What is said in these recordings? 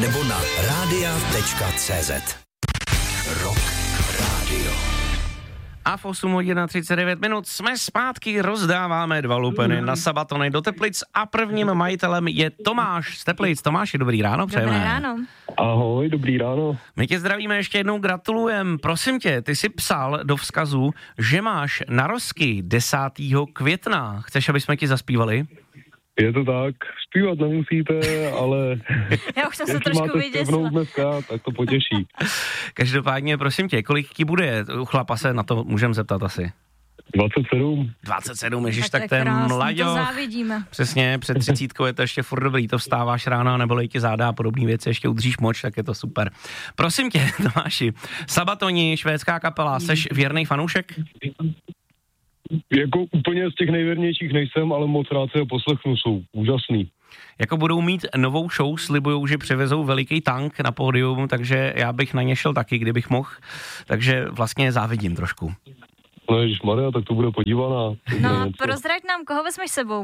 nebo na radia.cz. Rock Radio. A v 8 hodin a 39 minut jsme zpátky, rozdáváme 2 lupeny na Sabatony do Teplic a prvním majitelem je Tomáš z Teplic. Tomáši, dobrý ráno, přejeme. Dobré ráno. Ahoj, dobrý ráno. My tě zdravíme, ještě jednou gratulujem. Prosím tě, ty jsi psal do vzkazu, že máš narozky 10. května. Chceš, aby jsme ti zaspívali? Je to tak, zpívat nemusíte, ale Já už jsem se trošku vyděsila. Dneska, tak to potěší. Každopádně, prosím tě, kolik ti bude? U chlapa se na to můžeme zeptat asi. 27. 27, ježiš, tak to to je je krásný, mladěch. to závidíme. Přesně, před 30 je to ještě furt dobrý, to vstáváš ráno, nebolej ti záda a podobné věci, ještě udržíš moč, tak je to super. Prosím tě, Tomáši, Sabatoni, švédská kapela, seš věrný fanoušek? Jako úplně z těch nejvěrnějších nejsem, ale moc rád se ho poslechnu, jsou úžasný. Jako budou mít novou show, slibujou, že přivezou veliký tank na pódium, takže já bych na ně šel taky, kdybych mohl, takže vlastně závidím trošku. No ježišmarja, tak to bude podívaná. No, prozrať nám, koho vezmeš sebou?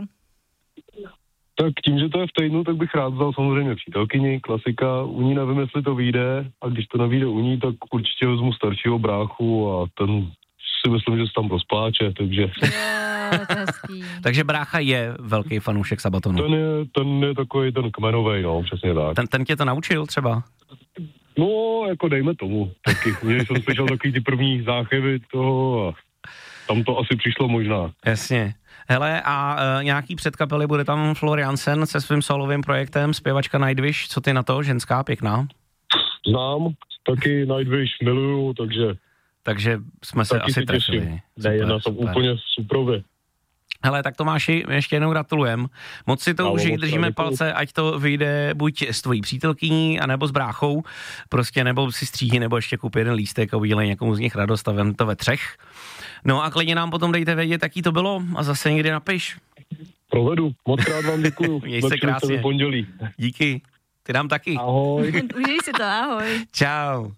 Tak tím, že to je v týdnu, tak bych rád vzal samozřejmě přítelkyni, klasika, u ní nevím, jestli to vyjde, a když to nevyjde u ní, tak určitě vezmu staršího bráchu a ten si myslím, že se tam rozpláče, takže... Jo, to je hezký. Takže brácha je velký fanoušek Sabatonu. Ten je takový ten kmenovej, no, přesně tak. Ten tě to naučil třeba? No, jako dejme tomu, taky. Když jsem slyšel takový ty první záchevy toho a tam to asi přišlo možná. Jasně. Hele, a nějaký předkapely, bude tam Floriansen se svým solovým projektem, zpěvačka Nightwish, co ty na to, ženská, pěkná? Znám, taky Nightwish miluju, Takže jsme se taky asi trefili. Ne, je na tom úplně suprově. Hele, tak Tomáši, ještě jednou gratulujem. Moc si to užij, držíme palce, ať to vyjde buď s tvojí přítelkyní, anebo s bráchou, prostě nebo si stříhni, nebo ještě kup jeden lístek a udělej někomu z nich radost a vem to ve 3. No a klidně nám potom dejte vědět, jaký to bylo a zase někdy napiš. Provedu, moc krát vám děkuju. Měj se krásně. Pondělí. Díky, ty dám taky. Ahoj. Užij si to, ahoj. Čau.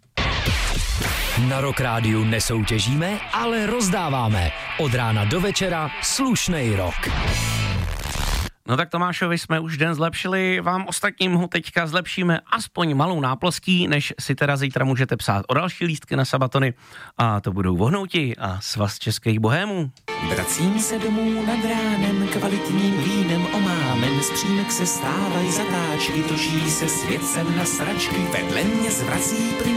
Na Rock Rádiu nesoutěžíme, ale rozdáváme. Od rána do večera slušnej rock. No tak Tomášovi jsme už den zlepšili, vám ostatním ho teďka zlepšíme aspoň malou náplostí, než si teda zítra můžete psát o další lístky na Sabatony a to budou Vohnouti a Svaz českých bohémů. Vracím se domů nad ránem, kvalitním vínem omámen, z přímek se stávají zatáčky, točí se svět sem na sračky, vedle mě zvrací plyn